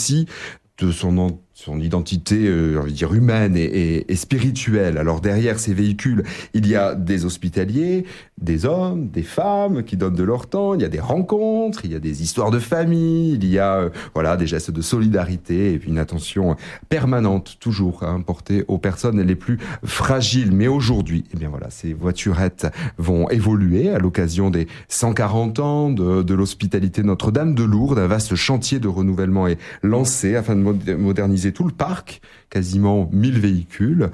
aussi de son identité, on va dire, humaine et spirituelle. Alors derrière ces véhicules, il y a des hospitaliers, des hommes, des femmes qui donnent de leur temps, il y a des rencontres, il y a des histoires de famille, il y a des gestes de solidarité et puis une attention permanente, toujours portée aux personnes les plus fragiles. Mais aujourd'hui, ces voiturettes vont évoluer à l'occasion des 140 ans de l'hospitalité Notre-Dame de Lourdes. Un vaste chantier de renouvellement est lancé afin de moderniser tout le parc, quasiment 1000 véhicules.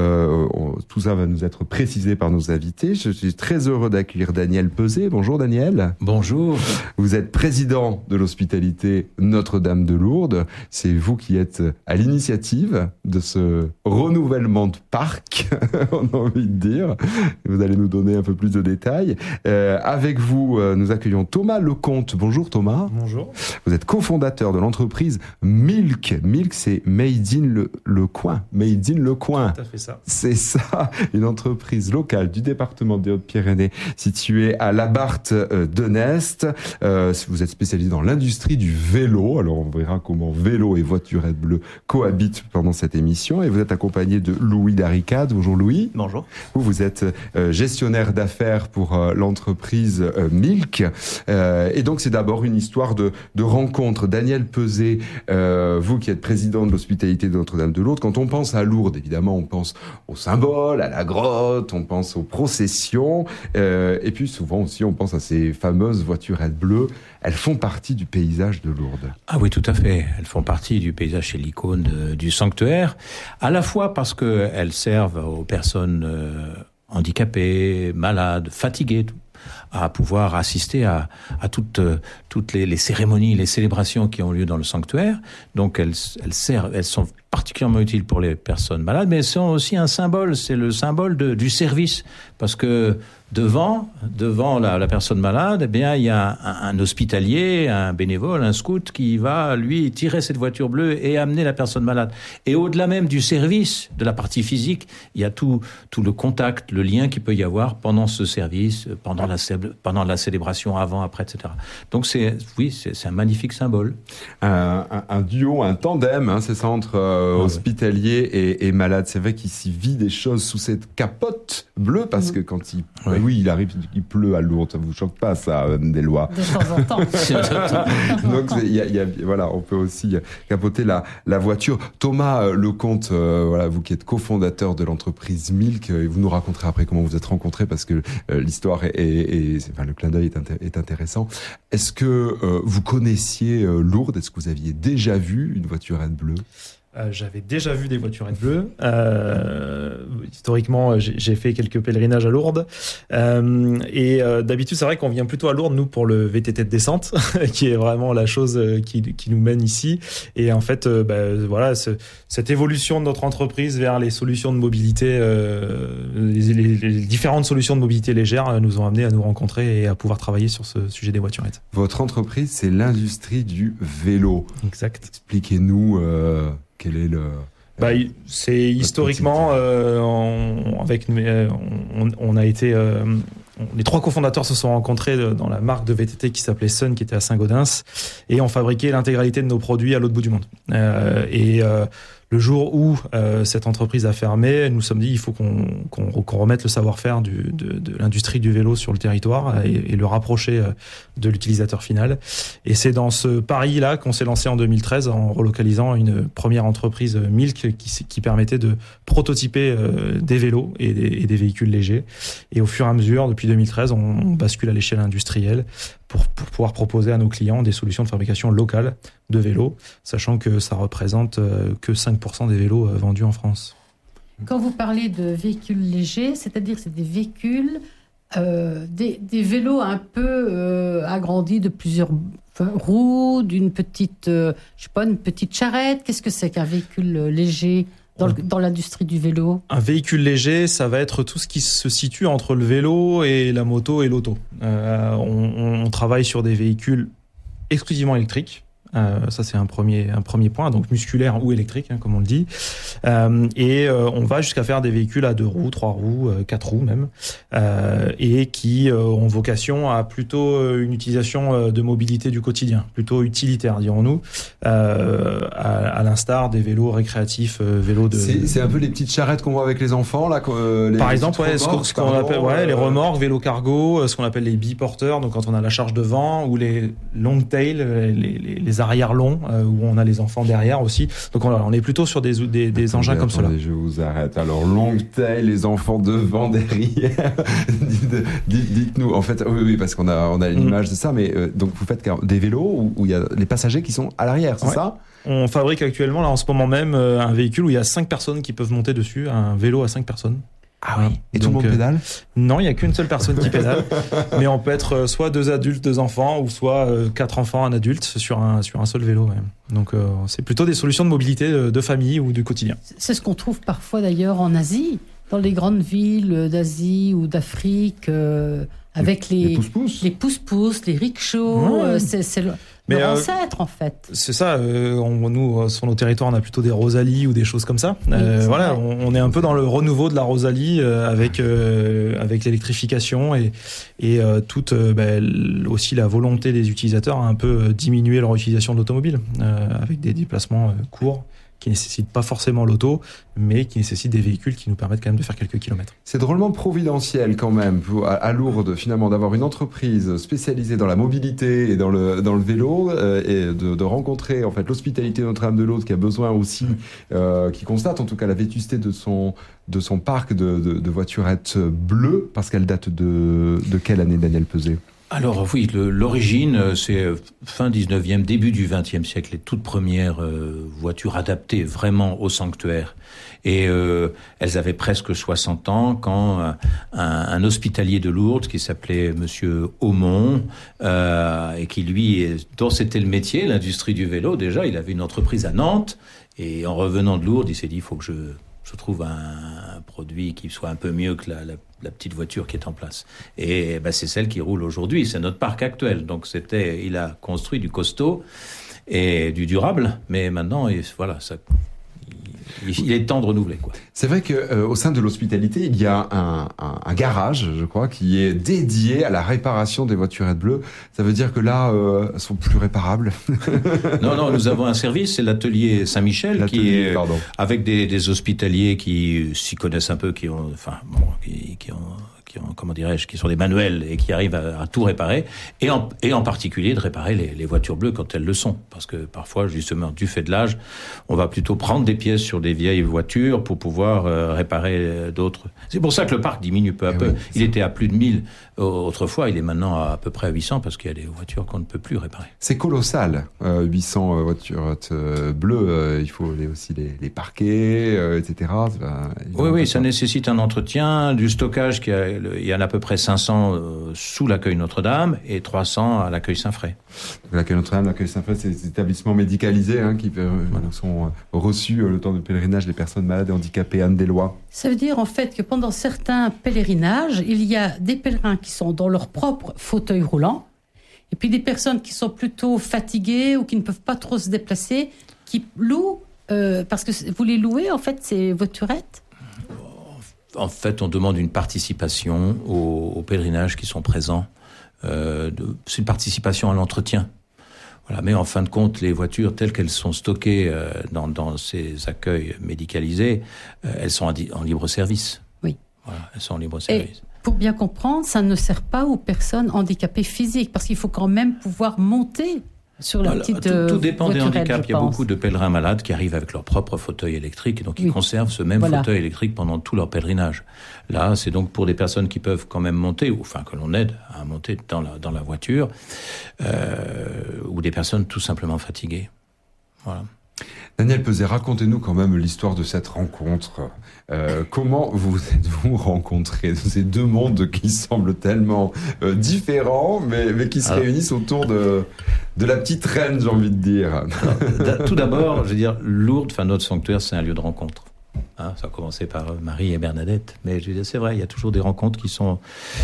Tout ça va nous être précisé par nos invités. Je suis très heureux d'accueillir Daniel Peuzé. Bonjour Daniel. Bonjour. Vous êtes président de l'hospitalité Notre-Dame de Lourdes. C'est vous qui êtes à l'initiative de ce renouvellement de parc, on a envie de dire. Vous allez nous donner un peu plus de détails. Avec vous, nous accueillons Thomas Lecomte. Bonjour Thomas. Bonjour. Vous êtes cofondateur de l'entreprise Milk. Milk, c'est Made in le coin. Made in le coin. Tout à fait ça. C'est ça, une entreprise locale du département des Hautes-Pyrénées située à Labarthe de Nest. Vous êtes spécialisé dans l'industrie du vélo. Alors on verra comment vélo et voiturette bleue cohabitent pendant cette émission. Et vous êtes accompagné de Louis Daricade. Bonjour Louis. Bonjour. Vous êtes gestionnaire d'affaires pour l'entreprise Milk. Et donc c'est d'abord une histoire de rencontre. Daniel Peuzé, vous qui êtes président de l'hospitalité de Notre-Dame de Lourdes, quand on pense à Lourdes, évidemment, on pense aux symboles, à la grotte, on pense aux processions, et puis souvent aussi on pense à ces fameuses voiturettes bleues. Elles font partie du paysage de Lourdes. Ah oui, tout à fait. Elles font partie du paysage, c'est l'icône du sanctuaire, à la fois parce qu'elles servent aux personnes handicapées, malades, fatiguées, à pouvoir assister à toutes les cérémonies, les célébrations qui ont lieu dans le sanctuaire. Donc elles sont particulièrement utiles pour les personnes malades, mais elles sont aussi un symbole, c'est le symbole du service, parce que devant la personne malade, il y a un hospitalier, un bénévole, un scout qui va, lui, tirer cette voiture bleue et amener la personne malade. Et au-delà même du service, de la partie physique, il y a tout le contact, le lien qu'il peut y avoir pendant ce service, pendant la célébration, avant, après, etc. Donc c'est un magnifique symbole. Un duo, un tandem, c'est ça, entre hospitalier et malade. C'est vrai qu'il s'y vit des choses sous cette capote bleue, parce que quand il pleut à Lourdes, ça vous choque pas, ça, des lois. De temps en temps. Donc, on peut aussi capoter la voiture. Thomas Lecomte, vous qui êtes cofondateur de l'entreprise Milk, vous nous raconterez après comment vous êtes rencontrés, parce que l'histoire le clin d'œil est intéressant. Est-ce que vous connaissiez Lourdes? Est-ce que vous aviez déjà vu une voiturette bleue? J'avais déjà vu des voiturettes bleues. Historiquement, j'ai fait quelques pèlerinages à Lourdes. D'habitude, c'est vrai qu'on vient plutôt à Lourdes, nous, pour le VTT de descente, qui est vraiment la chose qui nous mène ici. Et en fait, cette évolution de notre entreprise vers les solutions de mobilité, les différentes solutions de mobilité légère nous ont amenés à nous rencontrer et à pouvoir travailler sur ce sujet des voiturettes. Votre entreprise, c'est l'industrie du vélo. Exact. Expliquez-nous quel est le... c'est historiquement, on a été... les trois cofondateurs se sont rencontrés dans la marque de VTT qui s'appelait Sun, qui était à Saint-Gaudens, et ont fabriqué l'intégralité de nos produits à l'autre bout du monde. Le jour où cette entreprise a fermé, nous nous sommes dit il faut qu'on remette le savoir-faire de l'industrie du vélo sur le territoire et le rapprocher de l'utilisateur final. Et c'est dans ce pari-là qu'on s'est lancé en 2013 en relocalisant une première entreprise Milk qui permettait de prototyper des vélos et des véhicules légers. Et au fur et à mesure, depuis 2013, on bascule à l'échelle industrielle pour pouvoir proposer à nos clients des solutions de fabrication locale de vélos, sachant que ça représente que 5% des vélos vendus en France. Quand vous parlez de véhicules légers, c'est-à-dire que c'est des véhicules, des vélos un peu agrandis de plusieurs roues, d'une petite, une petite charrette. Qu'est-ce que c'est qu'un véhicule léger dans l'industrie du vélo? Un véhicule léger, ça va être tout ce qui se situe entre le vélo et la moto et l'auto. On travaille sur des véhicules exclusivement électriques, Ça, c'est un premier point, donc musculaire ou électrique, comme on le dit. Et on va jusqu'à faire des véhicules à 2 roues, 3 roues, 4 roues même, et qui ont vocation à plutôt une utilisation de mobilité du quotidien, plutôt utilitaire, dirons-nous, à l'instar des vélos récréatifs, vélos de... C'est un peu les petites charrettes qu'on voit avec les enfants, là. Par exemple, ce qu'on appelle les remorques, vélos cargo, ce qu'on appelle les biporteurs, donc quand on a la charge devant, ou les long tail, les arrières longs, où on a les enfants derrière aussi. Donc on est plutôt sur des engins comme cela. Je vous arrête. Alors, long tail, les enfants devant, derrière. Dites-nous, en fait, oui, parce qu'on a une image de ça, mais donc vous faites des vélos où il y a les passagers qui sont à l'arrière, c'est ça ? On fabrique actuellement, là, en ce moment même, un véhicule où il y a 5 personnes qui peuvent monter dessus, un vélo à 5 personnes. Ah oui. Et donc, tout le monde pédale ? Non, il n'y a qu'une seule personne qui pédale. Mais on peut être soit 2 adultes, 2 enfants, ou soit 4 enfants, un adulte sur un seul vélo. Ouais. Donc, c'est plutôt des solutions de mobilité de famille ou du quotidien. C'est ce qu'on trouve parfois d'ailleurs en Asie, dans les grandes villes d'Asie ou d'Afrique, avec les pousse-pousse, les rickshaws. Ouais. C'est leur ancêtre, en fait. C'est ça. Nous, sur nos territoires, on a plutôt des Rosalie ou des choses comme ça. Oui, voilà, on est un peu dans le renouveau de la Rosalie avec l'électrification et toute aussi la volonté des utilisateurs à un peu diminuer leur utilisation de l'automobile avec des déplacements courts qui nécessitent pas forcément l'auto, mais qui nécessitent des véhicules qui nous permettent quand même de faire quelques kilomètres. C'est drôlement providentiel quand même à Lourdes finalement d'avoir une entreprise spécialisée dans la mobilité et dans le vélo et de rencontrer en fait l'hospitalité Notre-Dame de Lourdes qui a besoin aussi, qui constate en tout cas la vétusté de son parc de voiturettes bleues, parce qu'elle date de quelle année, Daniel Peuzet ? Alors oui, l'origine, c'est fin 19e, début du 20e siècle, les toutes premières voitures adaptées vraiment au sanctuaire. Et elles avaient presque 60 ans quand un hospitalier de Lourdes qui s'appelait Monsieur Aumont, et qui dont c'était le métier, l'industrie du vélo, déjà, il avait une entreprise à Nantes, et en revenant de Lourdes, il s'est dit, il faut que je trouve un produit qui soit un peu mieux que la petite voiture qui est en place. Et c'est celle qui roule aujourd'hui, c'est notre parc actuel. Donc il a construit du costaud et du durable, mais maintenant, il est temps de renouveler, quoi. C'est vrai qu'au sein de l'hospitalité, il y a un garage, je crois, qui est dédié à la réparation des voiturettes bleues. Ça veut dire que là, elles sont plus réparables. Non, nous avons un service, c'est l'atelier Saint-Michel, qui est avec des hospitaliers qui s'y connaissent un peu, qui sont des manuels et qui arrivent à tout réparer, et en particulier de réparer les voitures bleues quand elles le sont, parce que parfois, justement, du fait de l'âge, on va plutôt prendre des pièces sur des vieilles voitures pour pouvoir réparer d'autres. C'est pour ça que le parc diminue peu à peu. Il était à plus de 1000 autrefois, il est maintenant à peu près à 800 parce qu'il y a des voitures qu'on ne peut plus réparer. C'est colossal, 800 voitures bleues, il faut aussi les parquer, etc. Oui, ça nécessite un entretien, du stockage, il y en a à peu près 500 sous l'accueil Notre-Dame et 300 à l'accueil Saint-Fray. L'accueil Notre-Dame, l'accueil Saint-Fray, c'est des établissements médicalisés qui sont reçus le temps de pèlerinage des personnes malades et handicapées. Anne Deslois. Ça veut dire en fait que pendant certains pèlerinages, il y a des pèlerins qui sont dans leur propre fauteuil roulant, et puis des personnes qui sont plutôt fatiguées ou qui ne peuvent pas trop se déplacer, qui louent, parce que vous les louez en fait, ces voiturettes ? En fait, on demande une participation aux pèlerinages qui sont présents. C'est une participation à l'entretien. Voilà, mais en fin de compte, les voitures telles qu'elles sont stockées dans ces accueils médicalisés, elles sont en libre service. Oui. Voilà, elles sont en libre service. Et pour bien comprendre, ça ne sert pas aux personnes handicapées physiques, parce qu'il faut quand même pouvoir monter sur la petite tout dépend des handicaps. Il y a pense. beaucoup de pèlerins malades qui arrivent avec leur propre fauteuil électrique, et donc ils conservent ce même fauteuil électrique pendant tout leur pèlerinage. Là, c'est donc pour des personnes qui peuvent quand même monter, ou enfin que l'on aide à monter dans la voiture, ou des personnes tout simplement fatiguées. Voilà. Daniel Peuzet, racontez-nous quand même l'histoire de cette rencontre. Comment vous êtes-vous rencontrés, ces deux mondes qui semblent tellement différents, mais qui se réunissent autour de la petite reine, j'ai envie de dire. Alors, tout d'abord, je veux dire, Lourdes, notre sanctuaire, c'est un lieu de rencontre. Ça a commencé par Marie et Bernadette, mais je veux dire, c'est vrai, il y a toujours des rencontres qui sont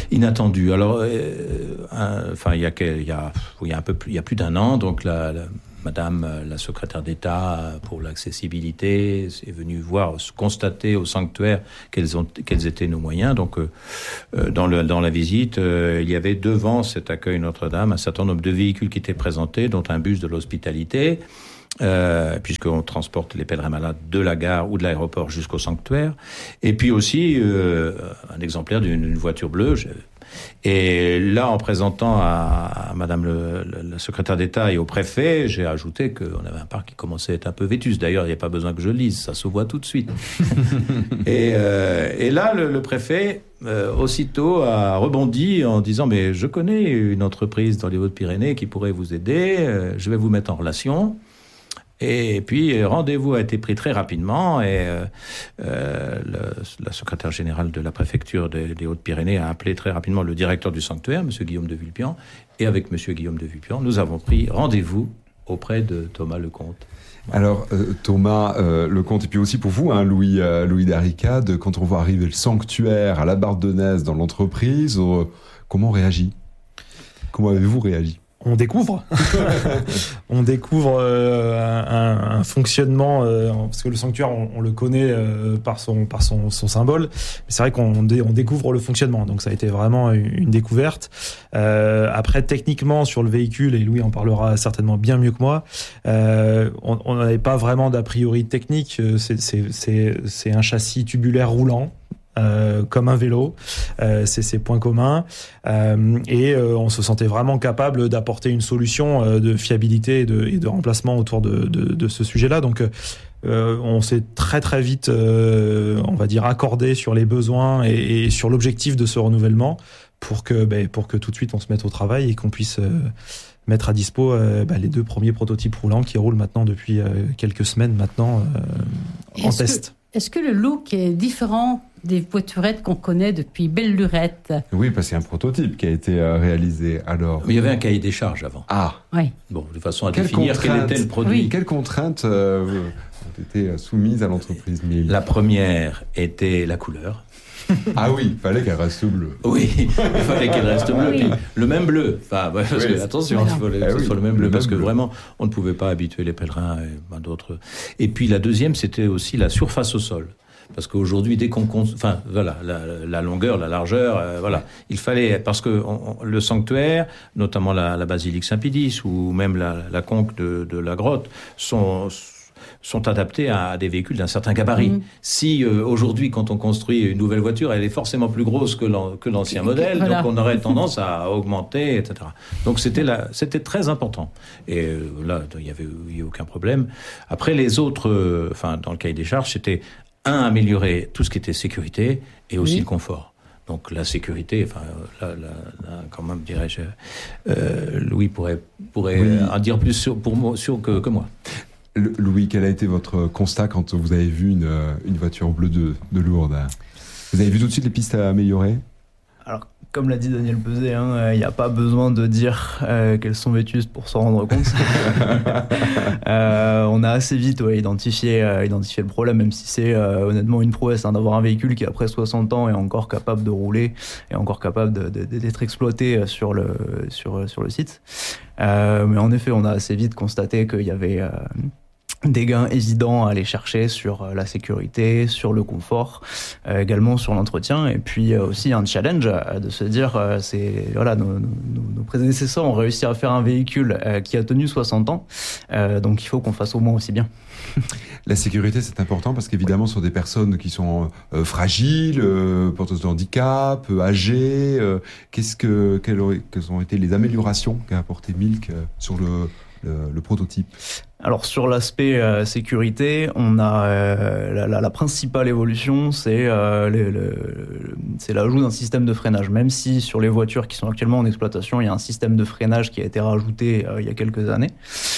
inattendues. Alors, il y a plus d'un an, donc Madame la secrétaire d'État pour l'accessibilité est venue constater au sanctuaire quels étaient nos moyens. Donc, dans la visite, il y avait devant cet accueil Notre-Dame un certain nombre de véhicules qui étaient présentés, dont un bus de l'hospitalité, puisqu'on transporte les pèlerins malades de la gare ou de l'aéroport jusqu'au sanctuaire. Et puis aussi un exemplaire d'une voiture bleue. Et là, en présentant à Madame la secrétaire d'État et au préfet, j'ai ajouté qu'on avait un parc qui commençait à être un peu vétuste. D'ailleurs, il n'y a pas besoin que je lise, ça se voit tout de suite. et là, le préfet, aussitôt, a rebondi en disant « Mais je connais une entreprise dans les Hautes-Pyrénées qui pourrait vous aider, je vais vous mettre en relation ». Et puis, rendez-vous a été pris très rapidement et la secrétaire générale de la préfecture des Hautes-Pyrénées a appelé très rapidement le directeur du sanctuaire, M. Guillaume de Vulpian, et avec M. Guillaume de Vulpian, nous avons pris rendez-vous auprès de Thomas Lecomte. Alors, Thomas Lecomte, et puis aussi pour vous, Louis Darricade, quand on voit arriver le sanctuaire à la Bardonnaise dans l'entreprise, comment on réagit ? Comment avez-vous réagi ? On découvre un fonctionnement parce que le sanctuaire on le connaît par son symbole, mais c'est vrai qu'on découvre le fonctionnement, donc ça a été vraiment une découverte. Après, techniquement sur le véhicule, et Louis en parlera certainement bien mieux que moi, on n'avait pas vraiment d'a priori technique. C'est un châssis tubulaire roulant, comme un vélo, c'est ses points communs, et on se sentait vraiment capable d'apporter une solution de fiabilité et de remplacement autour de ce sujet-là. Donc on s'est très très vite, on va dire, accordé sur les besoins et sur l'objectif de ce renouvellement pour que tout de suite on se mette au travail et qu'on puisse mettre à dispo les 2 premiers prototypes roulants qui roulent maintenant depuis quelques semaines maintenant en test. Est-ce que le look est différent des voiturettes qu'on connaît depuis belle lurette? Oui, parce qu'il y a un prototype qui a été réalisé. Alors, mais il y avait un cahier des charges avant. Ah, oui. Bon, de façon à définir quel était le produit. Oui. Quelles contraintes ont été soumises à l'entreprise MIL? La première était la couleur. Ah oui, il fallait qu'elle reste bleue. Oui, il fallait qu'elle reste bleue. Puis le même bleu. Enfin, parce que, attention, il fallait que ce soit le même bleu, parce que vraiment, on ne pouvait pas habituer les pèlerins et d'autres. Et puis la deuxième, c'était aussi la surface au sol. Parce qu'aujourd'hui, dès qu'on compte, enfin, voilà, la longueur, la largeur, voilà. Il fallait, parce que le sanctuaire, notamment la basilique Saint-Pédis, ou même la conque de la grotte, sont adaptés à des véhicules d'un certain gabarit. Mmh. Si aujourd'hui, quand on construit une nouvelle voiture, elle est forcément plus grosse que l'ancien modèle, voilà. Donc on aurait tendance à augmenter, etc. Donc c'était très important. Et là, il n'y avait aucun problème. Après, les autres, dans le cahier des charges, c'était améliorer tout ce qui était sécurité et aussi le confort. Donc la sécurité, là, quand même, dirais-je, Louis pourrait en dire plus sur que moi. Louis, quel a été votre constat quand vous avez vu une voiture bleue de Lourdes? Vous avez vu tout de suite les pistes à améliorer? Alors, comme l'a dit Daniel Peuzet, il n'y a pas besoin de dire qu'elles sont vétustes pour s'en rendre compte. On a assez vite identifié le problème, même si c'est honnêtement une prouesse d'avoir un véhicule qui, après 60 ans, est encore capable de rouler et encore capable d'être exploité sur le site. Mais en effet, on a assez vite constaté qu'il y avait des gains évidents à aller chercher sur la sécurité, sur le confort, également sur l'entretien, et puis aussi un challenge de se dire nos prédécesseurs ont réussi à faire un véhicule qui a tenu 60 ans, donc il faut qu'on fasse au moins aussi bien. La sécurité, c'est important parce qu'évidemment, ce sont des personnes qui sont fragiles, porteuses de handicap, âgées. Quelles ont été les améliorations qu'a apporté Milk sur le prototype? Alors sur l'aspect sécurité, on a la principale évolution, c'est l'ajout d'un système de freinage. Même si sur les voitures qui sont actuellement en exploitation, il y a un système de freinage qui a été rajouté il y a quelques années.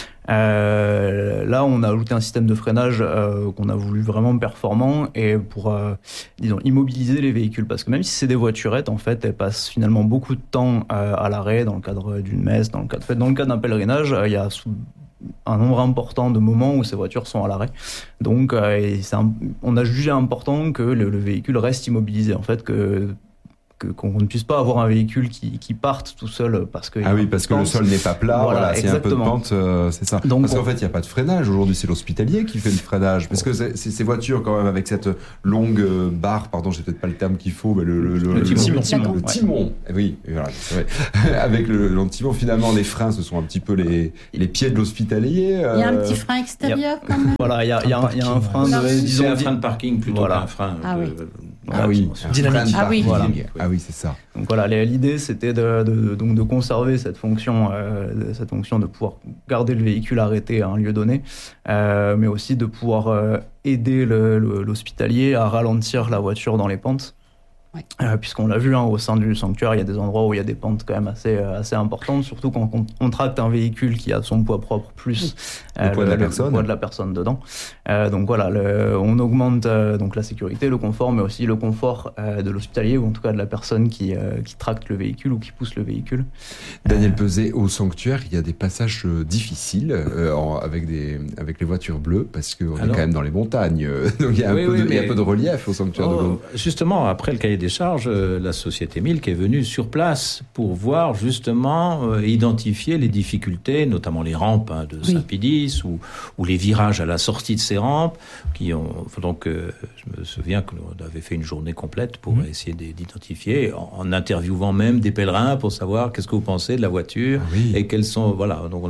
Là, on a ajouté un système de freinage qu'on a voulu vraiment performant et pour, immobiliser les véhicules. Parce que même si c'est des voiturettes, en fait, elles passent finalement beaucoup de temps à l'arrêt dans le cadre d'une messe, dans le cadre d'un pèlerinage. Il y a un nombre important de moments où ces voitures sont à l'arrêt. Donc, on a jugé important que le véhicule reste immobilisé. En fait, qu'on ne puisse pas avoir un véhicule qui parte tout seul parce que parce que le sol n'est pas plat, voilà, c'est un peu de pente, c'est ça. Donc, parce qu'en fait, il n'y a pas de freinage aujourd'hui, c'est l'hospitalier qui fait le freinage, parce que c'est ces voitures quand même avec cette longue barre, pardon, j'ai peut-être pas le terme qu'il faut, mais le timon. Oui, voilà, c'est vrai. Avec le timon, finalement, les freins, ce sont un petit peu les pieds de l'hospitalier. Il y a un petit frein extérieur quand même. Voilà, il y a un frein disons un frein de parking plutôt qu'un frein. Dynamique. Voilà. Ah oui, c'est ça. Donc voilà, l'idée c'était de conserver cette fonction de pouvoir garder le véhicule arrêté à un lieu donné, mais aussi de pouvoir aider l'hospitalier à ralentir la voiture dans les pentes. Ouais. Puisqu'on l'a vu au sein du sanctuaire, il y a des endroits où il y a des pentes quand même assez importantes, surtout quand on tracte un véhicule qui a son poids propre plus le poids de la personne dedans. Donc voilà, on augmente donc la sécurité, le confort, mais aussi le confort de l'hospitalier, ou en tout cas de la personne qui tracte le véhicule ou qui pousse le véhicule. Daniel Peuzet, au sanctuaire, il y a des passages difficiles avec les voitures bleues, parce qu'on est quand même dans les montagnes, donc il y a un peu de relief au sanctuaire de l'eau. Justement, après le cahier des charges, la société Milk est venue sur place pour voir justement identifier les difficultés, notamment les rampes de Saint-Pédis ou les virages à la sortie de ces rampes. Je me souviens qu'on avait fait une journée complète pour essayer d'identifier, en interviewant même des pèlerins pour savoir qu'est-ce que vous pensez de la voiture et quels sont. Voilà, donc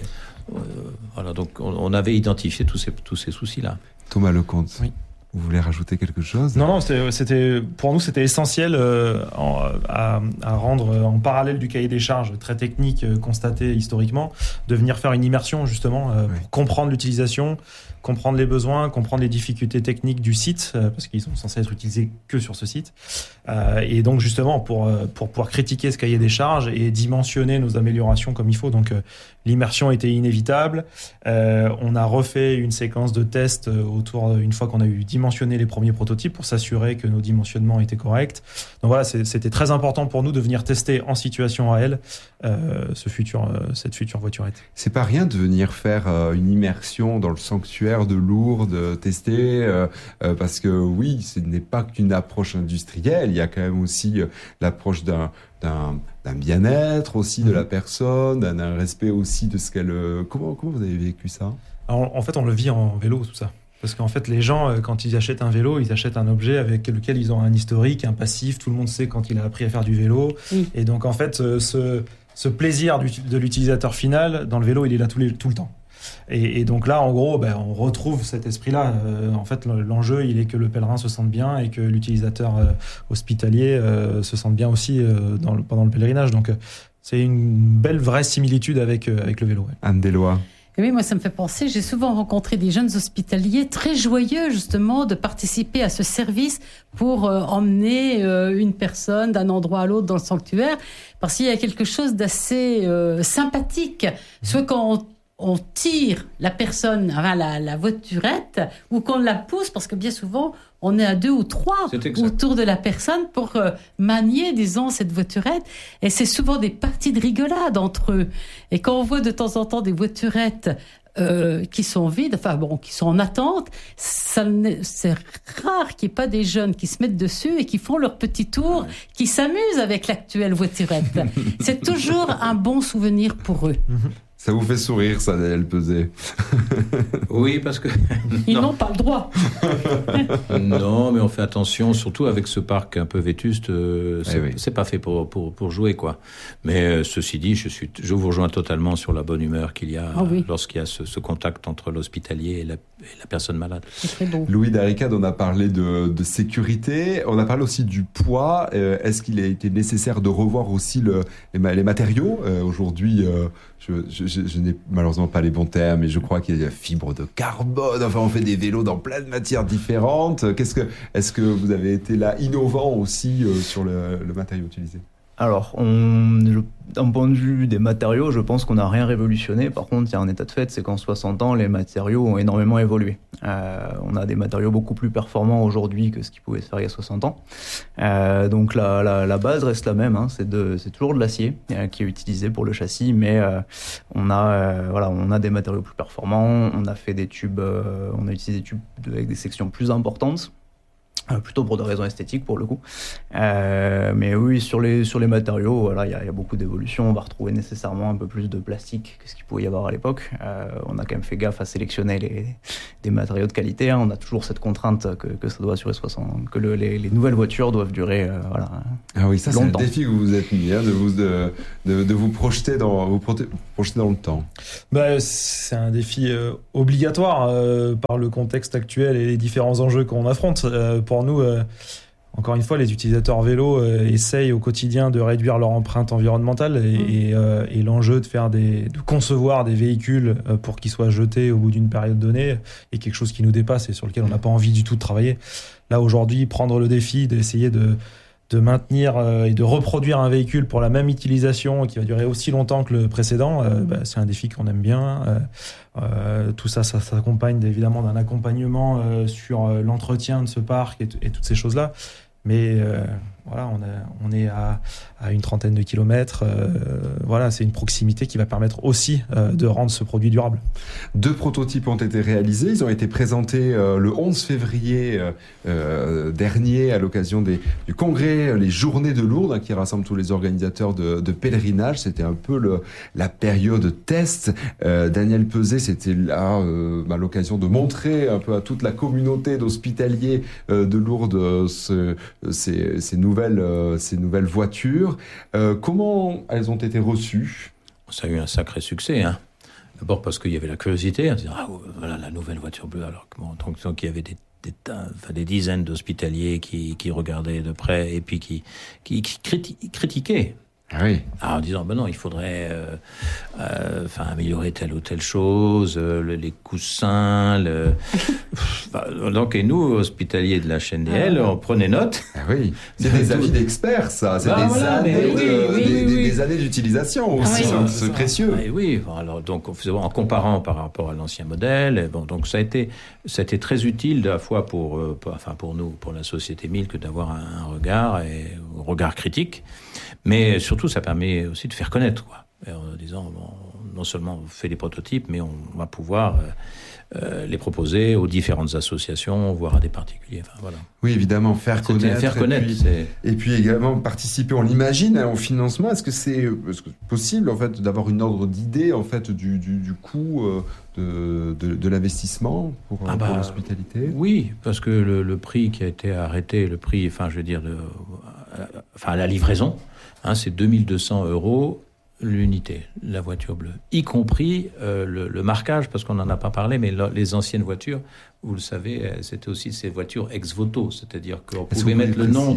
on avait identifié tous ces soucis-là. Thomas Lecomte. Oui. Vous voulez rajouter quelque chose ? Non, pour nous, c'était essentiel à rendre en parallèle du cahier des charges très technique constaté historiquement, de venir faire une immersion justement pour comprendre l'utilisation, comprendre les besoins, comprendre les difficultés techniques du site, parce qu'ils sont censés être utilisés que sur ce site. Et donc justement pour pouvoir critiquer ce cahier des charges et dimensionner nos améliorations comme il faut. Donc l'immersion était inévitable. On a refait une séquence de tests une fois qu'on a eu dimensionné les premiers prototypes pour s'assurer que nos dimensionnements étaient corrects. Donc voilà, c'était très important pour nous de venir tester en situation réelle cette future voiturette. C'est pas rien de venir faire une immersion dans le sanctuaire de Lourdes, tester, parce que oui, ce n'est pas qu'une approche industrielle, il y a quand même aussi l'approche d'un bien-être aussi de la personne, d'un respect aussi de ce qu'elle... Comment vous avez vécu ça ? Alors, en fait, on le vit en vélo, tout ça. Parce qu'en fait, les gens, quand ils achètent un vélo, ils achètent un objet avec lequel ils ont un historique, un passif. Tout le monde sait quand il a appris à faire du vélo. Oui. Et donc, en fait, ce plaisir de l'utilisateur final, dans le vélo, il est là tout le temps. Et donc là, en gros, on retrouve cet esprit-là. En fait, l'enjeu, il est que le pèlerin se sente bien et que l'utilisateur hospitalier se sente bien aussi pendant le pèlerinage. Donc, c'est une belle, vraie similitude avec le vélo. Ouais. Anne Deslois. Et oui, moi, ça me fait penser, j'ai souvent rencontré des jeunes hospitaliers très joyeux, justement, de participer à ce service pour emmener une personne d'un endroit à l'autre dans le sanctuaire, parce qu'il y a quelque chose d'assez sympathique. Soit quand on tire la personne, enfin la voiturette, ou qu'on la pousse, parce que bien souvent, on est à 2 ou 3 autour de la personne pour manier, disons, cette voiturette. Et c'est souvent des parties de rigolade entre eux. Et quand on voit de temps en temps des voiturettes qui sont vides, qui sont en attente, c'est rare qu'il n'y ait pas des jeunes qui se mettent dessus et qui font leur petit tour, qui s'amusent avec l'actuelle voiturette. C'est toujours un bon souvenir pour eux. Ça vous fait sourire, ça, Daniel Peuzet ? Oui, parce que... Ils n'ont pas le droit. Non, mais on fait attention, surtout avec ce parc un peu vétuste. C'est pas fait pour jouer, quoi. Mais ceci dit, je vous rejoins totalement sur la bonne humeur qu'il y a lorsqu'il y a ce contact entre l'hospitalier et la personne malade. C'est très beau. Louis Darricade, on a parlé de sécurité, on a parlé aussi du poids. Est-ce qu'il a été nécessaire de revoir aussi les matériaux ? Aujourd'hui, je n'ai malheureusement pas les bons termes, mais je crois qu'il y a fibre de carbone. Enfin, on fait des vélos dans plein de matières différentes. Est-ce que vous avez été là innovant aussi sur le matériau utilisé ? Alors, d'un point de vue des matériaux, je pense qu'on n'a rien révolutionné. Par contre, il y a un état de fait, c'est qu'en 60 ans, les matériaux ont énormément évolué. On a des matériaux beaucoup plus performants aujourd'hui que ce qu'ils pouvaient se faire il y a 60 ans. Donc la base reste la même, c'est toujours de l'acier qui est utilisé pour le châssis, mais on a des matériaux plus performants. On a fait des tubes, on a utilisé des tubes avec des sections plus importantes. Plutôt pour des raisons esthétiques pour le coup. Mais oui, sur les matériaux, voilà, il y a beaucoup d'évolutions. On va retrouver nécessairement un peu plus de plastique que ce qu'il pouvait y avoir à l'époque. On a quand même fait gaffe à sélectionner des matériaux de qualité. Hein. On a toujours cette contrainte que ça doit durer 60, que les nouvelles voitures doivent durer voilà. Ah oui, ça longtemps. C'est le défi que vous vous êtes mis, hein, de vous projeter dans le temps. Bah, c'est un défi obligatoire par le contexte actuel et les différents enjeux qu'on affronte. Pour nous, encore une fois, les utilisateurs vélo essayent au quotidien de réduire leur empreinte environnementale et l'enjeu de concevoir des véhicules pour qu'ils soient jetés au bout d'une période donnée est quelque chose qui nous dépasse et sur lequel on n'a pas envie du tout de travailler. Là, aujourd'hui, prendre le défi d'essayer de maintenir et de reproduire un véhicule pour la même utilisation qui va durer aussi longtemps que le précédent, c'est un défi qu'on aime bien. Tout ça s'accompagne évidemment d'un accompagnement sur l'entretien de ce parc et toutes ces choses-là. Mais voilà, on est à une trentaine de kilomètres. Voilà, c'est une proximité qui va permettre aussi de rendre ce produit durable. 2 prototypes ont été réalisés. Ils ont été présentés le 11 février dernier à l'occasion du congrès, les Journées de Lourdes, qui rassemblent tous les organisateurs de pèlerinage. C'était un peu la période test. Daniel Peuzet, c'était là l'occasion de montrer un peu à toute la communauté d'hospitaliers de Lourdes ces nouvelles voitures. Comment elles ont été reçues ? Ça a eu un sacré succès, hein. D'abord parce qu'il y avait la curiosité, on disait, voilà la nouvelle voiture bleue, alors que donc il y avait des dizaines d'hospitaliers qui regardaient de près et puis qui critiquaient. Ah oui. En disant, non, il faudrait améliorer telle ou telle chose, les coussins, donc, et nous, hospitaliers de la chaîne DL, on prenait note. Ah oui, c'est des avis d'experts, ça. C'est des années d'utilisation aussi, c'est précieux. Et oui, alors, donc, en comparant par rapport à l'ancien modèle, donc ça a été très utile, à la fois pour nous, pour la société 1000, que d'avoir un regard critique. Mais surtout, ça permet aussi de faire connaître, quoi. En disant, non seulement on fait des prototypes, mais on va pouvoir les proposer aux différentes associations, voire à des particuliers. Enfin, voilà. Oui, évidemment, faire connaître. Et puis également participer, on l'imagine, au financement. Est-ce que c'est possible, en fait, d'avoir une ordre d'idée, en fait, du coût de l'investissement pour l'hospitalité ? Oui, parce que le prix qui a été arrêté, à la livraison, c'est 2200 € l'unité, la voiture bleue, y compris le marquage, parce qu'on n'en a pas parlé, mais les anciennes voitures, vous le savez, c'était aussi ces voitures ex-voto, c'est-à-dire qu'on pouvait mettre le nom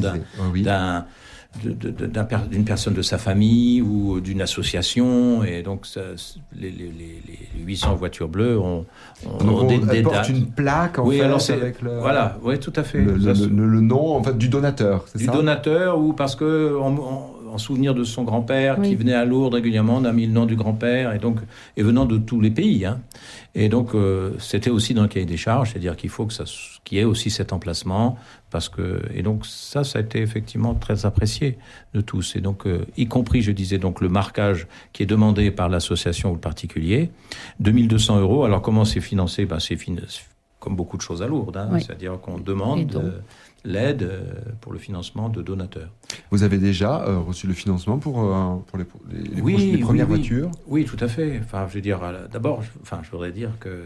d'une personne de sa famille ou d'une association, et donc les 800 voitures bleues ont des dates. Une plaque avec le... Voilà, oui, tout à fait. Le nom, en fait, du donateur, c'est ça ? Du donateur, ou parce que en souvenir de son grand-père qui venait à Lourdes régulièrement, on a mis le nom du grand-père, et venant de tous les pays, hein. Et donc c'était aussi dans le cahier des charges, c'est-à-dire qu'il faut qu'il y ait aussi cet emplacement, et donc ça a été effectivement très apprécié de tous, et donc y compris, je disais, donc le marquage qui est demandé par l'association ou le particulier, 2200 €. Alors comment c'est financé ? C'est comme beaucoup de choses à Lourdes, hein. C'est-à-dire qu'on demande l'aide pour le financement de donateurs. Vous avez déjà reçu le financement pour les premières voitures ? Oui, tout à fait. D'abord, je voudrais dire que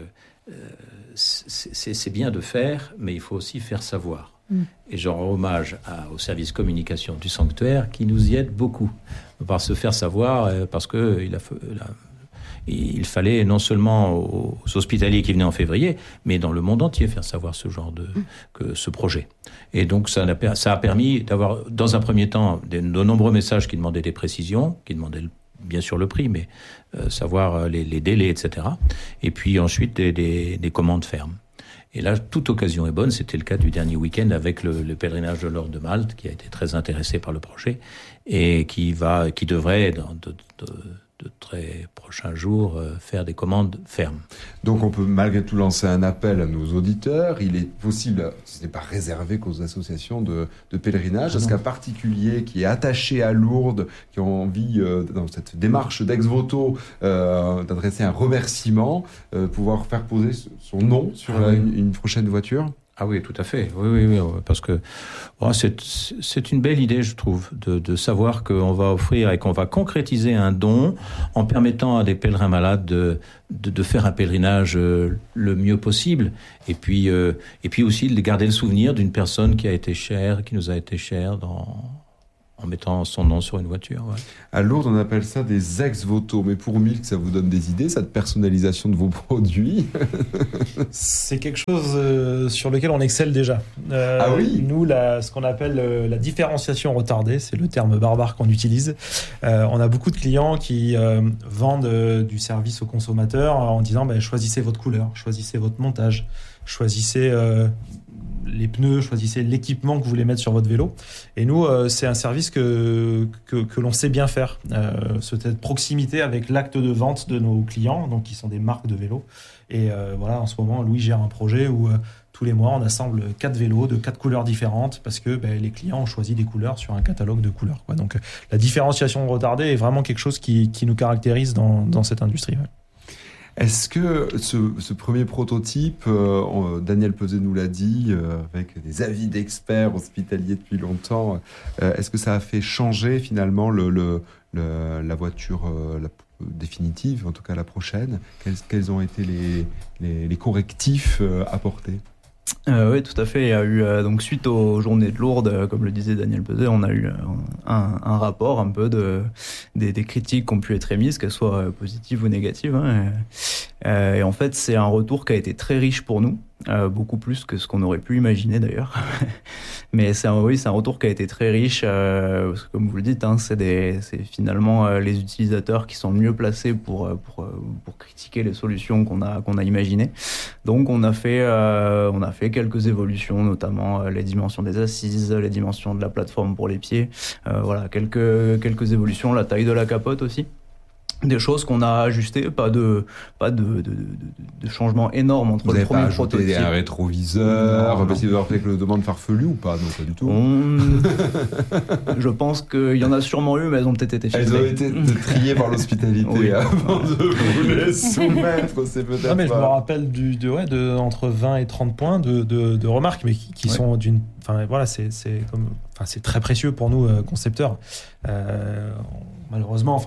c'est bien de faire, mais il faut aussi faire savoir. Et je rends hommage au service communication du sanctuaire qui nous y aide beaucoup par se faire savoir, parce que il fallait non seulement aux hospitaliers qui venaient en février, mais dans le monde entier faire savoir ce projet. Et donc ça a permis d'avoir, dans un premier temps, de nombreux messages qui demandaient des précisions, qui demandaient bien sûr le prix, mais savoir les délais, etc. Et puis ensuite des commandes fermes. Et là, toute occasion est bonne. C'était le cas du dernier week-end avec le pèlerinage de l'Ordre de Malte, qui a été très intéressé par le projet et qui devrait, dans de très prochains jours, faire des commandes fermes. Donc on peut malgré tout lancer un appel à nos auditeurs. Il est possible, ce n'est pas réservé qu'aux associations de pèlerinage, est-ce qu'un particulier qui est attaché à Lourdes, qui a envie, dans cette démarche d'ex-voto, d'adresser un remerciement, pouvoir faire poser son nom sur une prochaine voiture ? Ah oui, tout à fait. Oui, parce que c'est une belle idée, je trouve, de savoir qu'on va offrir et qu'on va concrétiser un don en permettant à des pèlerins malades de faire un pèlerinage le mieux possible, et puis aussi de garder le souvenir d'une personne qui nous a été chère en mettant son nom sur une voiture. Ouais. À Lourdes, on appelle ça des ex-voto. Mais pour Milk, ça vous donne des idées, cette personnalisation de vos produits? C'est quelque chose sur lequel on excelle déjà. Ah oui. Nous, ce qu'on appelle la différenciation retardée, c'est le terme barbare qu'on utilise. On a beaucoup de clients qui vendent du service aux consommateurs en disant choisissez votre couleur, choisissez votre montage, choisissez les pneus, choisissez l'équipement que vous voulez mettre sur votre vélo. Et nous, c'est un service que l'on sait bien faire. Cette proximité avec l'acte de vente de nos clients, donc qui sont des marques de vélos. Et voilà, en ce moment, Louis gère un projet où tous les mois, on assemble 4 vélos de 4 couleurs différentes parce que les clients ont choisi des couleurs sur un catalogue de couleurs, quoi. Donc la différenciation retardée est vraiment quelque chose qui nous caractérise dans cette industrie. Ouais. Est-ce que ce premier prototype, Daniel Peuzet nous l'a dit, avec des avis d'experts hospitaliers depuis longtemps, est-ce que ça a fait changer finalement la voiture définitive, en tout cas la prochaine? Quels ont été les correctifs apportés? Oui, tout à fait. Il y a eu, donc suite aux journées de Lourdes, comme le disait Daniel Peuzet, on a eu un rapport un peu des critiques qui ont pu être émises, qu'elles soient positives ou négatives. Et en fait, c'est un retour qui a été très riche pour nous, beaucoup plus que ce qu'on aurait pu imaginer d'ailleurs. Mais c'est un retour qui a été très riche, parce que comme vous le dites, c'est finalement les utilisateurs qui sont mieux placés pour critiquer les solutions qu'on a imaginées. Donc on a fait quelques évolutions, notamment les dimensions des assises, les dimensions de la plateforme pour les pieds, voilà, quelques évolutions, la taille de la capote aussi. Des choses qu'on a ajustées, pas de changement énorme entre le premier prototype. Vous n'avez pas ajouté un rétroviseur, parce qu'il y a quelques demandes farfelues ou pas? Non, pas du tout. Je pense qu'il y en a sûrement eu, mais elles ont peut-être été filtrées. Elles ont été triées par l'hospitalité avant de vous les soumettre, c'est peut-être non, mais je me rappelle entre 20 et 30 points de remarques, mais qui sont d'une... Enfin, voilà, c'est très précieux pour nous, concepteurs. Malheureusement,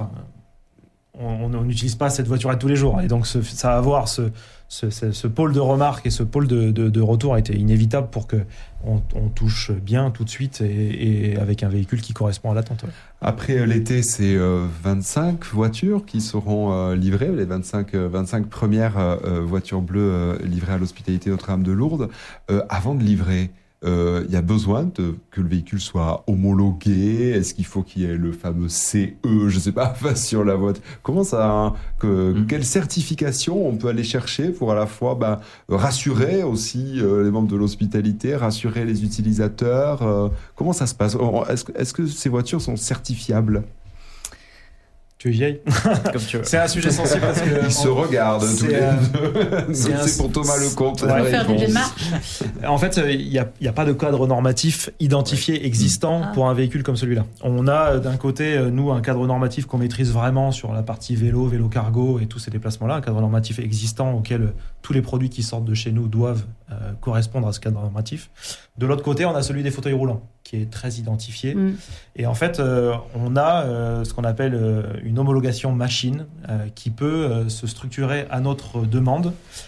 on n'utilise pas cette voiturette tous les jours, et donc ça va avoir ce pôle de remarques et ce pôle de retour a été inévitable pour que on touche bien tout de suite et avec un véhicule qui correspond à l'attente. Ouais. Après l'été, c'est 25 voitures qui seront livrées, les 25 premières voitures bleues livrées à l'hospitalité Notre-Dame de Lourdes. Avant de livrer, il y a besoin que le véhicule soit homologué. Est-ce qu'il faut qu'il y ait le fameux CE, je sais pas, sur la voiture? Comment ça, quelle certification on peut aller chercher pour à la fois rassurer aussi les membres de l'hospitalité, rassurer les utilisateurs? Comment ça se passe? Est-ce que ces voitures sont certifiables? Tu es vieille. Comme tu veux. C'est un sujet sensible parce que ils se regardent tous les deux. C'est pour Thomas Lecomte. On va faire des démarches. En fait, il y a pas de cadre normatif identifié existant pour un véhicule comme celui-là. On a d'un côté nous un cadre normatif qu'on maîtrise vraiment sur la partie vélo cargo et tous ces déplacements-là, un cadre normatif existant auquel tous les produits qui sortent de chez nous doivent correspondre à ce cadre normatif. De l'autre côté, on a celui des fauteuils roulants qui est très identifié. Et en fait, on a ce qu'on appelle une homologation machine qui peut se structurer à notre demande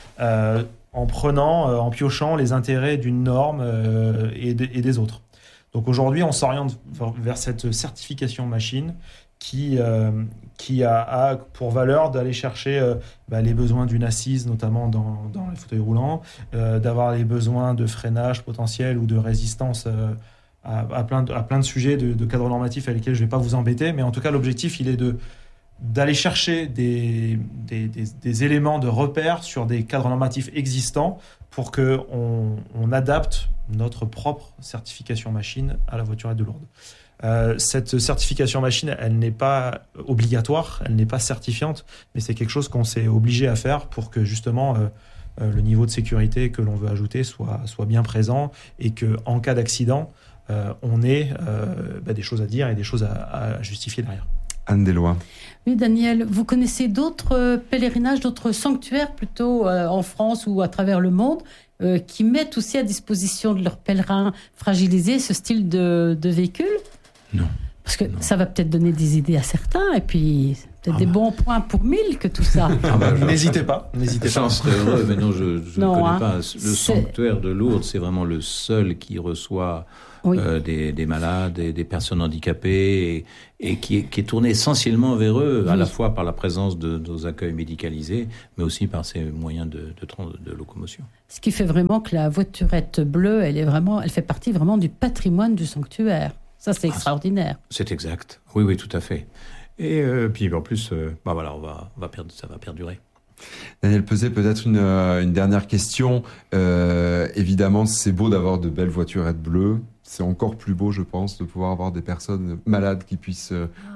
en piochant les intérêts d'une norme et des autres. Donc aujourd'hui, on s'oriente vers cette certification machine qui a pour valeur d'aller chercher les besoins d'une assise, notamment dans les fauteuils roulants, d'avoir les besoins de freinage potentiel ou de résistance à plein de sujets de cadre normatif avec lesquels je ne vais pas vous embêter, mais en tout cas l'objectif il est d'aller chercher des éléments de repère sur des cadres normatifs existants pour qu'on adapte notre propre certification machine à la voiturette de Lourdes. Cette certification machine, elle n'est pas obligatoire, elle n'est pas certifiante, mais c'est quelque chose qu'on s'est obligé à faire pour que justement le niveau de sécurité que l'on veut ajouter soit bien présent et qu'en cas d'accident, on ait des choses à dire et des choses à justifier derrière. Anne Deslois. Oui, Daniel, vous connaissez d'autres pèlerinages, d'autres sanctuaires plutôt en France ou à travers le monde qui mettent aussi à disposition de leurs pèlerins fragilisés ce style de véhicule ? Non. Parce que ça va peut-être donner des idées à certains et puis peut-être des bons points pour 1000 que tout ça. N'hésitez pas. J'en serais heureux, mais non, je ne connais pas. Le C'est- sanctuaire de Lourdes, c'est vraiment le seul qui reçoit Oui. des malades et des personnes handicapées et qui est tourné essentiellement vers eux, à Oui. la fois par la présence de nos accueils médicalisés, mais aussi par ses moyens de locomotion. Ce qui fait vraiment que la voiturette bleue, elle fait partie vraiment du patrimoine du sanctuaire. Ça, c'est extraordinaire. C'est exact. Oui, oui, tout à fait. Et puis en plus, voilà, ça va perdurer. Daniel Peset, peut-être une dernière question. Évidemment, c'est beau d'avoir de belles voiturettes bleues. C'est encore plus beau, je pense, de pouvoir avoir des personnes malades qui puissent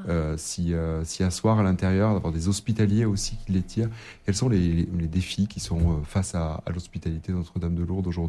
s'y asseoir à l'intérieur, d'avoir des hospitaliers aussi qui les tirent. Quels sont les défis qui sont face à l'hospitalité Notre-Dame de Lourdes aujourd'hui ?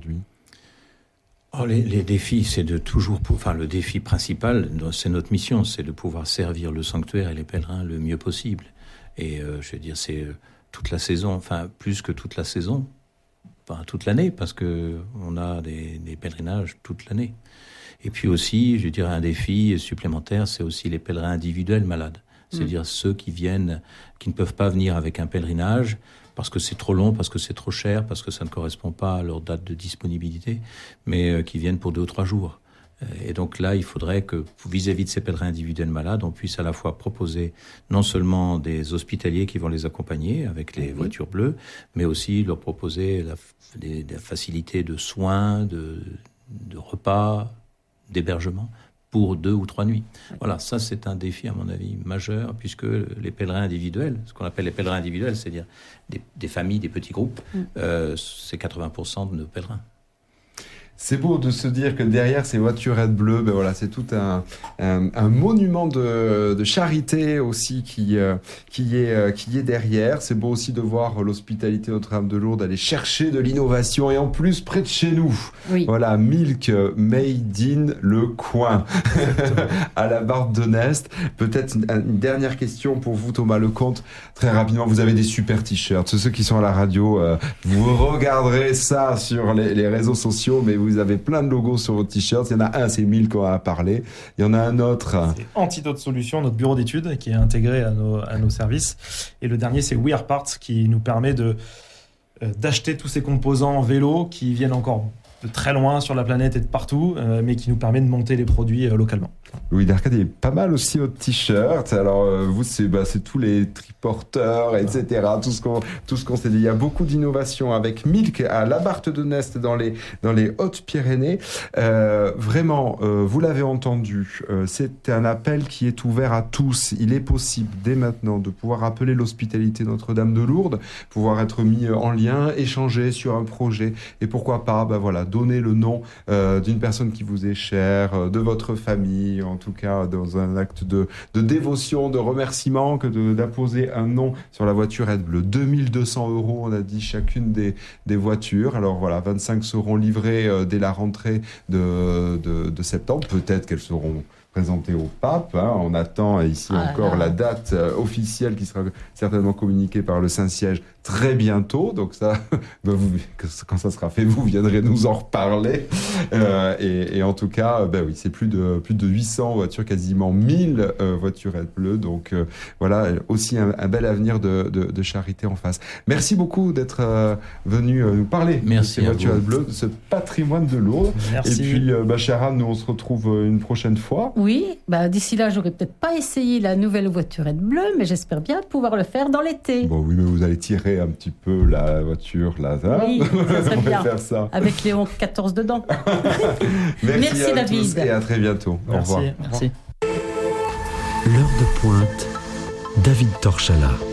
Oh, les défis, c'est de toujours... le défi principal, c'est notre mission, c'est de pouvoir servir le sanctuaire et les pèlerins le mieux possible. Et je veux dire, c'est toute la saison, plus que toute la saison, toute l'année, parce qu'on a des pèlerinages toute l'année. Et puis aussi, je dirais, un défi supplémentaire, c'est aussi les pèlerins individuels malades. C'est-à-dire ceux qui ne peuvent pas venir avec un pèlerinage, parce que c'est trop long, parce que c'est trop cher, parce que ça ne correspond pas à leur date de disponibilité, mais qui viennent pour 2 ou 3 jours. Et donc là, il faudrait que, vis-à-vis de ces pèlerins individuels malades, on puisse à la fois proposer non seulement des hospitaliers qui vont les accompagner avec les voitures bleues, mais aussi leur proposer la facilité de soins, de repas, d'hébergement pour 2 ou 3 nuits. Voilà, ça c'est un défi à mon avis majeur, puisque les pèlerins individuels, ce qu'on appelle les pèlerins individuels, c'est-à-dire des familles, des petits groupes, c'est 80% de nos pèlerins. C'est beau de se dire que derrière ces voiturettes bleues, c'est tout un monument de charité aussi qui est derrière. C'est beau aussi de voir l'hospitalité Notre-Dame de Lourdes aller chercher de l'innovation et en plus près de chez nous. Oui. Voilà, Milk Made in le coin à la Barbe de Nest. Peut-être une dernière question pour vous, Thomas Lecomte. Très rapidement, vous avez des super t-shirts. Ceux qui sont à la radio, vous regarderez ça sur les réseaux sociaux, mais vous avez plein de logos sur votre t-shirt. Il y en a un, c'est Milk qu'on a parlé. Il y en a un autre. C'est Antidote Solutions, notre bureau d'études qui est intégré à nos services. Et le dernier, c'est We Are Parts qui nous permet d'acheter tous ces composants en vélo qui viennent encore de très loin sur la planète et de partout, mais qui nous permet de monter les produits localement. Louis d'Arcade, il est pas mal aussi votre t-shirt. Alors vous, c'est tous les triporteurs, etc. Tout ce qu'on s'est dit. Il y a beaucoup d'innovation avec Milk à la Barbe de Nest dans les Hautes-Pyrénées. Vraiment, vous l'avez entendu. C'est un appel qui est ouvert à tous. Il est possible dès maintenant de pouvoir appeler l'hospitalité Notre-Dame de Lourdes, pouvoir être mis en lien, échanger sur un projet et pourquoi pas, donner le nom d'une personne qui vous est chère, de votre famille, en tout cas dans un acte de dévotion, de remerciement, que d'apposer un nom sur la voiturette bleue. 2200 €, on a dit, chacune des voitures. Alors voilà, 25 seront livrées dès la rentrée de septembre. Peut-être qu'elles seront présentées au pape. On attend ici encore la date officielle qui sera certainement communiquée par le Saint-Siège très bientôt. Donc ça, quand ça sera fait, vous viendrez nous en reparler. Et en tout cas, oui, c'est plus de 800 voitures, quasiment 1000 voiturettes bleues. Donc voilà, aussi un bel avenir de charité en face. Merci beaucoup d'être venu nous parler de ces voiturettes bleues, de ce patrimoine de Lourdes. Merci. Et puis, Sharon, nous on se retrouve une prochaine fois. Oui, d'ici là, j'aurais peut-être pas essayé la nouvelle voiturette bleue, mais j'espère bien pouvoir le faire dans l'été. Bon, oui, mais vous allez tirer un petit peu la voiture là. Oui, ça serait bien. Faire ça. Avec Léon 14 dedans. Merci à David. tous et à très bientôt. Merci. Au revoir. Merci. L'heure de pointe, David Torchala.